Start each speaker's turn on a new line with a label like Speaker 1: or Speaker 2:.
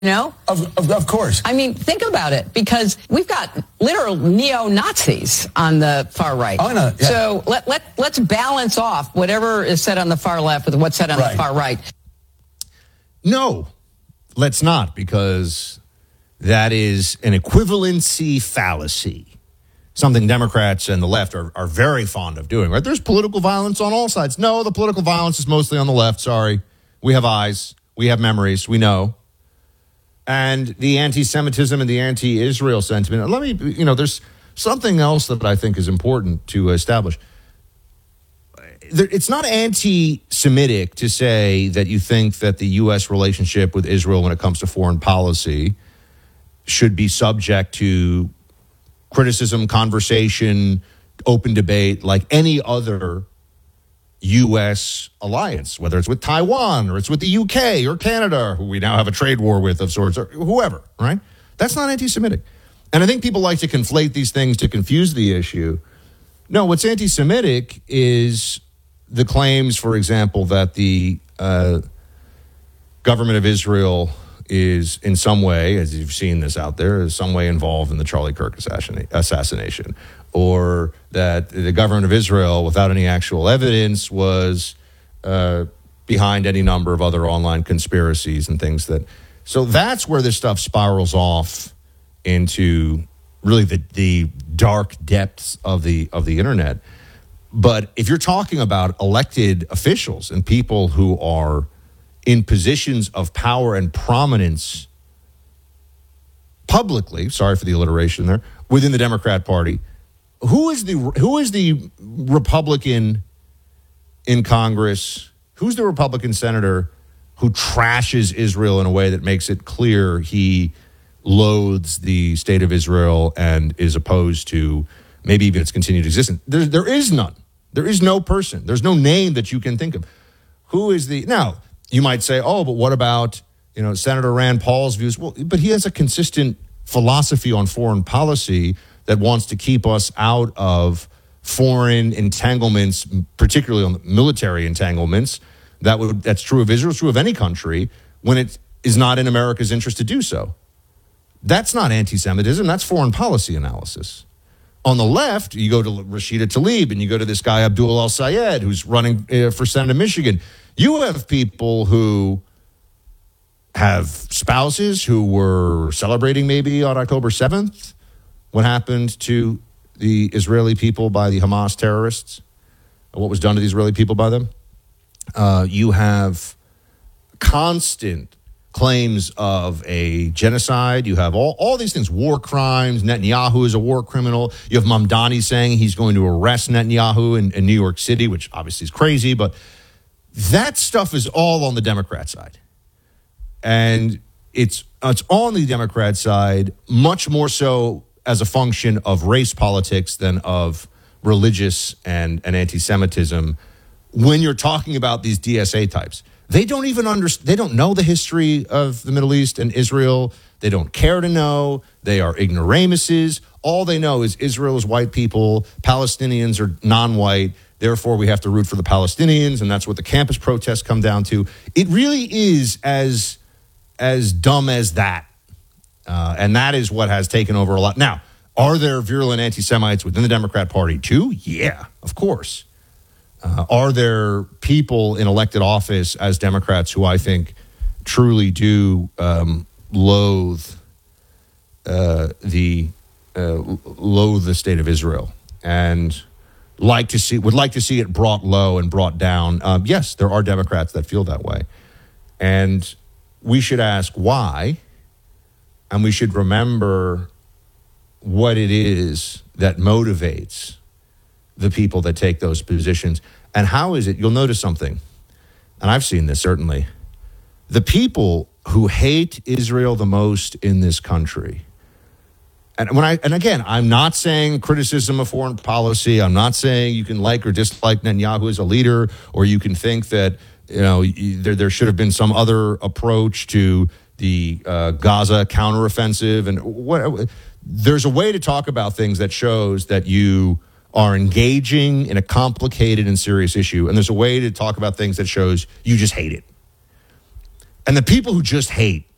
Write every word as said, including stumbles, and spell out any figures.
Speaker 1: No?
Speaker 2: Of, of, of course.
Speaker 1: I mean, think about it, because we've got literal neo-Nazis on the far right.
Speaker 2: Oh, no, yeah.
Speaker 1: So let, let, let's balance off whatever is said on the far left with what's said on
Speaker 2: right.
Speaker 1: the far right.
Speaker 3: No, let's not, because that is an equivalency fallacy. Something Democrats and the left are, are very fond of doing, right? There's political violence on all sides. No, the political violence is mostly on the left. Sorry. We have eyes. We have memories. We know. And the anti-Semitism and the anti-Israel sentiment. Let me, you know, there's something else that I think is important to establish. It's not anti-Semitic to say that you think that the U S relationship with Israel when it comes to foreign policy should be subject to criticism, conversation, open debate like any other U S alliance, whether it's with Taiwan or it's with the U K or Canada, who we now have a trade war with of sorts, or whoever, right? That's not anti-Semitic. And I think people like to conflate these things to confuse the issue. No, what's anti-Semitic is the claims, for example, that the uh, government of Israel is in some way, as you've seen this out there, is some way involved in the Charlie Kirk assassination, or that the government of Israel, without any actual evidence, was uh, behind any number of other online conspiracies and things that. So that's where this stuff spirals off into really the, the dark depths of the of the internet. But if you're talking about elected officials and people who are in positions of power and prominence publicly, sorry for the alliteration there, within the Democrat Party, who is the who is the Republican in Congress? Who's the Republican senator who trashes Israel in a way that makes it clear he loathes the state of Israel and is opposed to maybe even its continued existence? There, there is none. There is no person. There's no name that you can think of. Who is the now? You might say, oh, but what about, you know, Senator Rand Paul's views? Well, but he has a consistent philosophy on foreign policy that wants to keep us out of foreign entanglements, particularly on the military entanglements. That would that's true of Israel, it's true of any country, when it is not in America's interest to do so. That's not anti-Semitism. That's foreign policy analysis. On the left, you go to Rashida Tlaib and you go to this guy, Abdul El-Sayed, who's running uh, for Senate of Michigan. You have people who have spouses who were celebrating maybe on October seventh what happened to the Israeli people by the Hamas terrorists, what was done to the Israeli people by them. Uh, you have constant claims of a genocide. You have all, all these things, war crimes. Netanyahu is a war criminal. You have Mamdani saying he's going to arrest Netanyahu in, in New York City, which obviously is crazy, but that stuff is all on the Democrat side. And it's it's on the Democrat side, much more so as a function of race politics than of religious and, and anti-Semitism. When you're talking about these D S A types, they don't even understand, they don't know the history of the Middle East and Israel. They don't care to know. They are ignoramuses. All they know is Israel is white people, Palestinians are non-white. Therefore, we have to root for the Palestinians, and that's what the campus protests come down to. It really is as as dumb as that, uh, and that is what has taken over a lot. Now, are there virulent anti-Semites within the Democrat Party too? Yeah, of course. Uh, are there people in elected office as Democrats who I think truly do um, loathe uh, the uh, loathe the state of Israel and like to see would like to see it brought low and brought down? Um, yes, there are Democrats that feel that way, and we should ask why, and we should remember what it is that motivates the people that take those positions. And how is it? You'll notice something, and I've seen this certainly. The people who hate Israel the most in this country. And when I and again, I'm not saying criticism of foreign policy. I'm not saying you can like or dislike Netanyahu as a leader, or you can think that you know there there should have been some other approach to the uh, Gaza counteroffensive. And what there's a way to talk about things that shows that you are engaging in a complicated and serious issue, and there's a way to talk about things that shows you just hate it. And the people who just hate